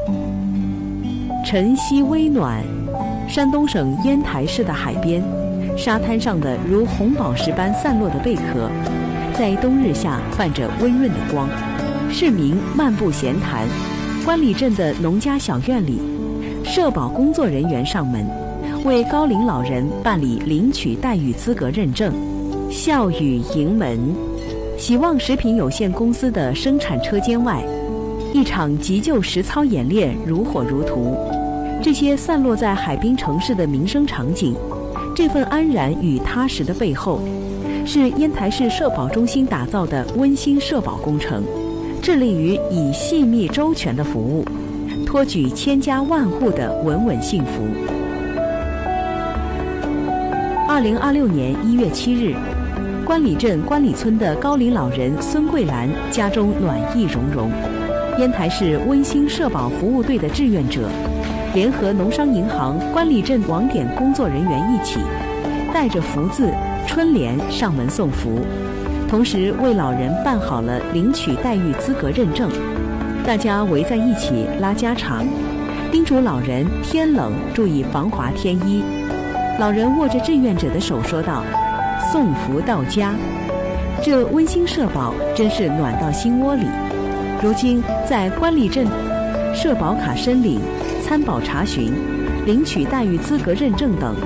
晨曦微暖，山东省烟台市的海边，沙滩上的如红宝石般散落的贝壳，在冬日下泛着温润的光。市民漫步闲谈，关里镇的农家小院里，社保工作人员上门，为高龄老人办理领取待遇资格认证。笑语迎门，喜旺食品有限公司的生产车间外，一场急救实操演练如火如荼。这些散落在海滨城市的民生场景，这份安然与踏实的背后，是烟台市社保中心打造的温馨社保工程，致力于以细密周全的服务，托举千家万户的稳稳幸福。2026年1月7日，关里镇关里村的高龄老人孙桂兰家中暖意融融，烟台市温馨社保服务队的志愿者联合农商银行关里镇网点工作人员一起，带着福字、春联上门送福，同时为老人办好了领取待遇资格认证。大家围在一起拉家常，叮嘱老人天冷注意防滑添衣。老人握着志愿者的手说道：“送福到家。”这温馨社保真是暖到心窝里。如今在关里镇，社保卡申领、参保查询、领取待遇资格认证等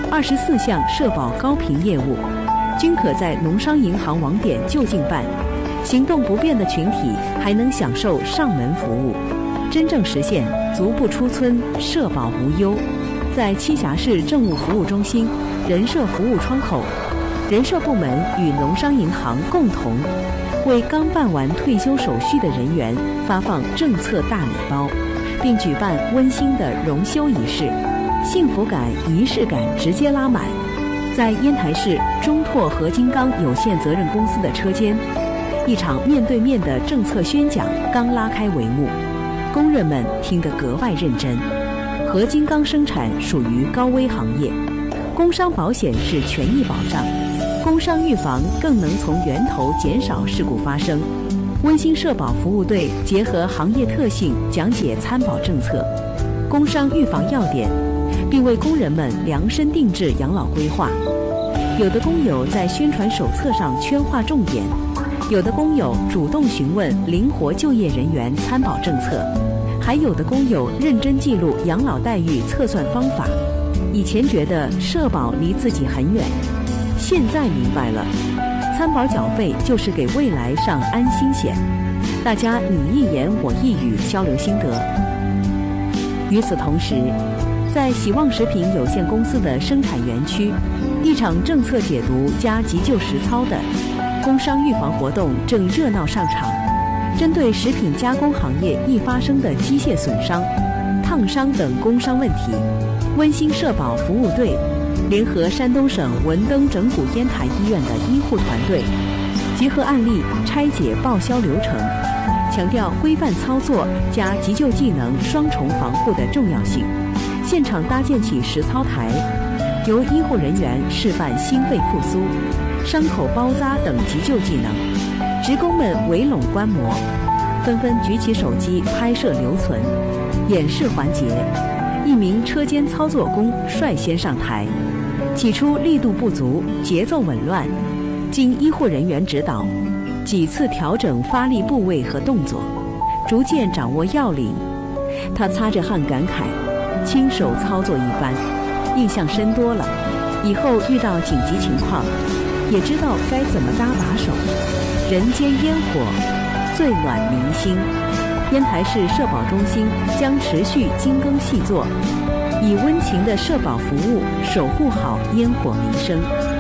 24项社保高频业务，均可在农商银行网点就近办。行动不便的群体还能享受上门服务，真正实现足不出村，社保无忧。在栖霞市政务服务中心人社服务窗口，人社部门与农商银行共同为刚办完退休手续的人员发放政策大礼包，并举办温馨的荣休仪式，幸福感、仪式感直接拉满。在烟台市中拓合金钢有限责任公司的车间，一场面对面的政策宣讲刚拉开帷幕，工人们听得格外认真。合金钢生产属于高危行业，工伤保险是权益保障，工伤预防更能从源头减少事故发生。温馨社保服务队结合行业特性，讲解参保政策、工伤预防要点，并为工人们量身定制养老规划。有的工友在宣传手册上圈划重点，有的工友主动询问灵活就业人员参保政策，还有的工友认真记录养老待遇测算方法。以前觉得社保离自己很远，现在明白了，参保缴费就是给未来上安心险。大家你一言我一语交流心得。与此同时，在喜旺食品有限公司的生产园区，一场政策解读加急救实操的工伤预防活动正热闹上场。针对食品加工行业易发生的机械损伤、烫伤等工伤问题，温馨社保服务队联合山东省文登整骨烟台医院的医护团队，结合案例拆解报销流程，强调规范操作加急救技能双重防护的重要性。现场搭建起实操台，由医护人员示范心肺复苏、伤口包扎等急救技能。职工们围拢观摩，纷纷举起手机拍摄留存。演示环节，一名车间操作工率先上台，起初力度不足，节奏紊乱，经医护人员指导，几次调整发力部位和动作，逐渐掌握要领。他擦着汗感慨，亲手操作一番，印象深多了，以后遇到紧急情况也知道该怎么搭把手。人间烟火，最暖民心。烟台市社保中心将持续精耕细作，以温情的社保服务守护好烟火民生。